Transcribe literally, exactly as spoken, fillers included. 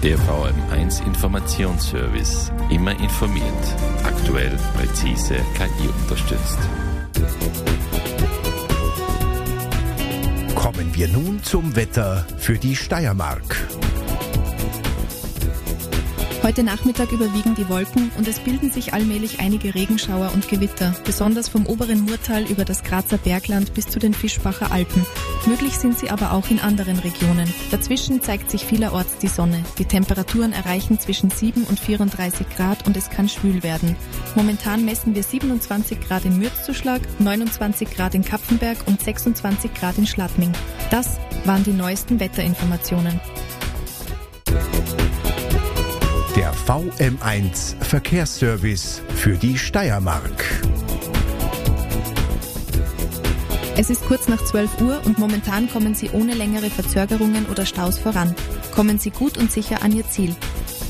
Der V M eins Informationsservice. Immer informiert. Aktuell, präzise, K I unterstützt. Kommen wir nun zum Wetter für die Steiermark. Heute Nachmittag überwiegen die Wolken und es bilden sich allmählich einige Regenschauer und Gewitter, besonders vom oberen Murtal über das Grazer Bergland bis zu den Fischbacher Alpen. Möglich sind sie aber auch in anderen Regionen. Dazwischen zeigt sich vielerorts die Sonne. Die Temperaturen erreichen zwischen sieben und vierunddreißig Grad und es kann schwül werden. Momentan messen wir siebenundzwanzig Grad in Mürzzuschlag, neunundzwanzig Grad in Kapfenberg und sechsundzwanzig Grad in Schladming. Das waren die neuesten Wetterinformationen. Der V M eins Verkehrsservice für die Steiermark. Es ist kurz nach zwölf Uhr und momentan kommen Sie ohne längere Verzögerungen oder Staus voran. Kommen Sie gut und sicher an Ihr Ziel.